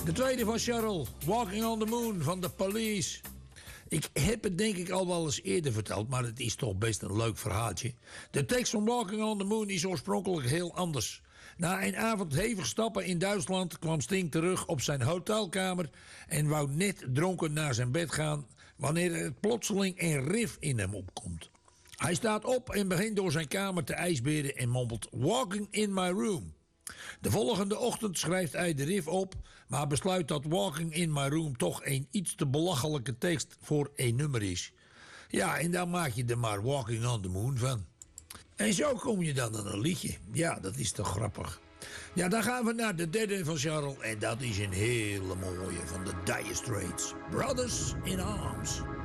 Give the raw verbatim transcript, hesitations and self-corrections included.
De tweede van Charles, Walking on the Moon van The Police. Ik heb het denk ik al wel eens eerder verteld, maar het is toch best een leuk verhaaltje. De tekst van Walking on the Moon is oorspronkelijk heel anders. Na een avond hevig stappen in Duitsland kwam Sting terug op zijn hotelkamer en wou net dronken naar zijn bed gaan wanneer er plotseling een rif in hem opkomt. Hij staat op en begint door zijn kamer te ijsberen en mompelt Walking in my room. De volgende ochtend schrijft hij de riff op, maar besluit dat Walking in my room toch een iets te belachelijke tekst voor een nummer is. Ja, en dan maak je er maar Walking on the Moon van. En zo kom je dan aan een liedje. Ja, dat is toch grappig. Ja, dan gaan we naar de derde van Charles en dat is een hele mooie van de Dire Straits. Brothers in Arms.